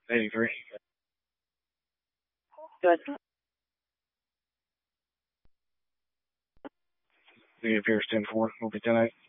83. Good. The appears 10-4. Will be 10-8.